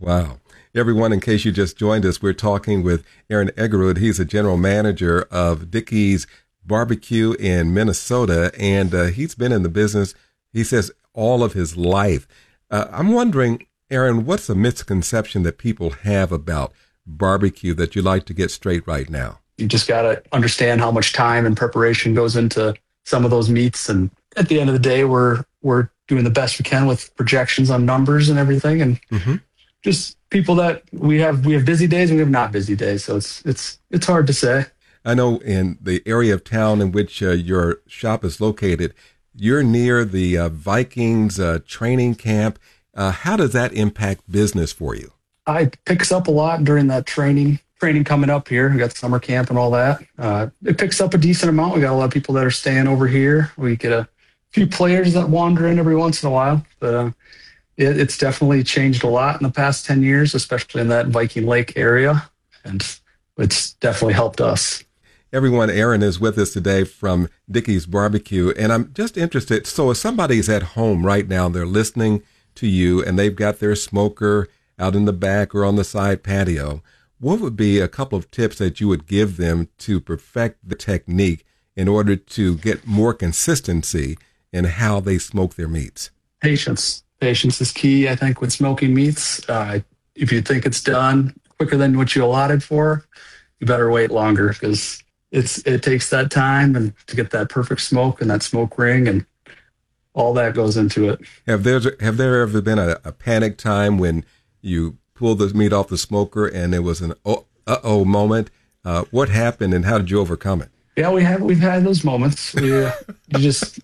Wow. Everyone, in case you just joined us, we're talking with Aaron Eggerud. He's a general manager of Dickey's Barbecue in Minnesota, and he's been in the business, he says, all of his life. I'm wondering, Aaron, what's a misconception that people have about barbecue that you'd like to get straight right now? You just got to understand how much time and preparation goes into some of those meats. And at the end of the day, we're doing the best we can with projections on numbers and everything. And just people that we have busy days and we have not busy days. So it's hard to say. I know in the area of town in which your shop is located, you're near the Vikings training camp. How does that impact business for you? It picks up a lot during that training coming up here. We got summer camp and all that. It picks up a decent amount. We got a lot of people that are staying over here. We get a few players that wander in every once in a while. But it's definitely changed a lot in the past 10 years, especially in that Viking Lake area. And it's definitely helped us. Everyone, Aaron is with us today from Dickey's Barbecue. And I'm just interested. So if somebody's at home right now, they're listening to you and they've got their smoker out in the back or on the side patio, what would be a couple of tips that you would give them to perfect the technique in order to get more consistency in how they smoke their meats? Patience is key, I think, with smoking meats. If you think it's done quicker than what you allotted for, you better wait longer, because it takes that time and to get that perfect smoke and that smoke ring, and all that goes into it. Have there ever been a panic time when you pulled the meat off the smoker and there was an uh-oh moment? What happened and how did you overcome it? Yeah, we've had those moments. You just,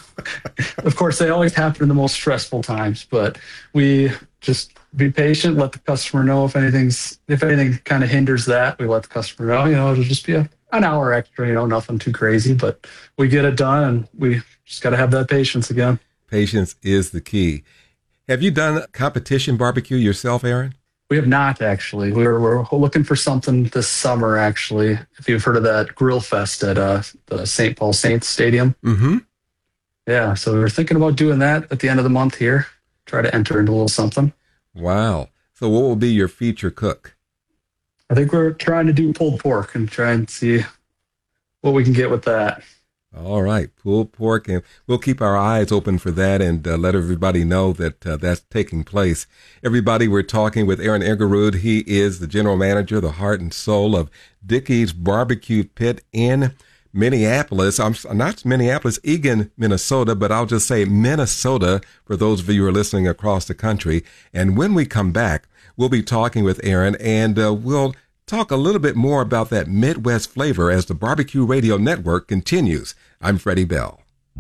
of course, they always happen in the most stressful times, but we just be patient, let the customer know if anything kind of hinders that. We let the customer know, it'll just be an hour extra, nothing too crazy, but we get it done, and we just got to have that patience again. Patience is the key. Have you done competition barbecue yourself, Aaron? We have not, actually. We're looking for something this summer, actually. If you've heard of that Grill Fest at the St. Paul Saints Stadium. Mm-hmm. Yeah, so we were thinking about doing that at the end of the month here. Try to enter into a little something. Wow. So what will be your feature cook? I think we're trying to do pulled pork and try and see what we can get with that. All right, pulled pork, and we'll keep our eyes open for that and let everybody know that that's taking place. Everybody, we're talking with Aaron Eggerud. He is the general manager, the heart and soul of Dickey's Barbecue Pit in Minneapolis. Not Minneapolis, Eagan, Minnesota, but I'll just say Minnesota for those of you who are listening across the country. And when we come back, we'll be talking with Aaron, and we'll talk a little bit more about that Midwest flavor as the Barbecue Radio Network continues. I'm Freddie Bell.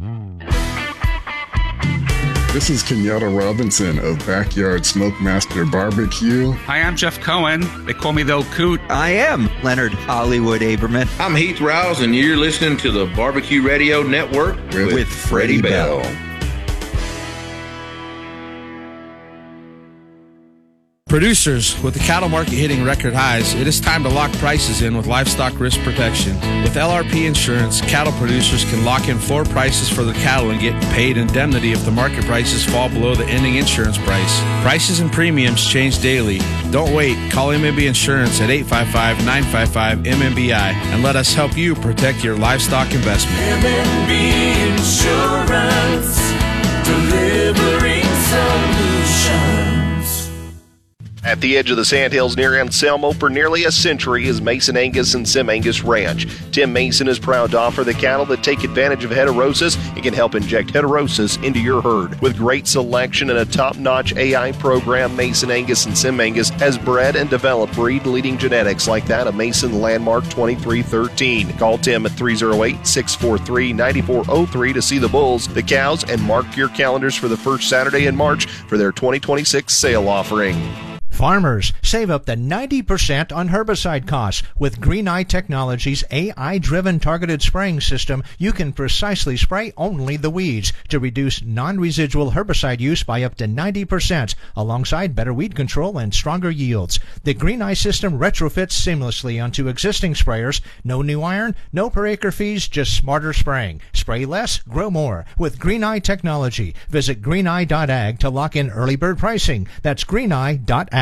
This is Kenyatta Robinson of Backyard Smokemaster Barbecue. Hi, I'm Jeff Cohen. They call me the Old Coot. I am Leonard Hollywood Aberman. I'm Heath Rouse, and you're listening to the Barbecue Radio Network with Freddie Bell. Producers, with the cattle market hitting record highs, it is time to lock prices in with livestock risk protection. With LRP Insurance, cattle producers can lock in floor prices for their cattle and get paid indemnity if the market prices fall below the ending insurance price. Prices and premiums change daily. Don't wait. Call MMB Insurance at 855-955-MMBI and let us help you protect your livestock investment. MMB Insurance, delivering solutions. At the edge of the Sandhills near Anselmo for nearly a century is Mason Angus and Sim Angus Ranch. Tim Mason is proud to offer the cattle that take advantage of heterosis and can help inject heterosis into your herd. With great selection and a top-notch AI program, Mason Angus and Sim Angus has bred and developed breed-leading genetics like that of Mason Landmark 2313. Call Tim at 308-643-9403 to see the bulls, the cows, and mark your calendars for the first Saturday in March for their 2026 sale offering. Farmers, save up to 90% on herbicide costs. With Green Eye Technologies' AI-driven targeted spraying system, you can precisely spray only the weeds to reduce non-residual herbicide use by up to 90%, alongside better weed control and stronger yields. The Green Eye system retrofits seamlessly onto existing sprayers. No new iron, no per acre fees, just smarter spraying. Spray less, grow more with Green Eye Technology. Visit greeneye.ag to lock in early bird pricing. That's greeneye.ag.